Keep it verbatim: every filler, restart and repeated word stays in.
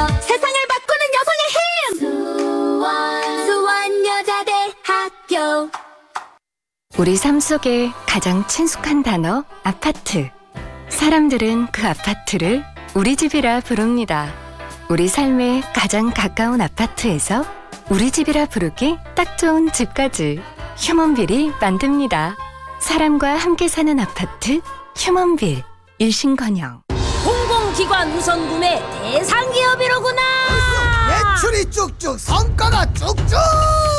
세상을 바꾸는 여성의 힘! 수원 수원여자대학교. 우리 삶 속에 가장 친숙한 단어 아파트. 사람들은 그 아파트를 우리 집이라 부릅니다. 우리 삶에 가장 가까운 아파트에서 우리 집이라 부르기 딱 좋은 집까지 휴먼빌이 만듭니다. 사람과 함께 사는 아파트 휴먼빌. 일신건영. 공공기관 우선 구매 대상 기업이로구나. 매출이 쭉쭉, 성과가 쭉쭉.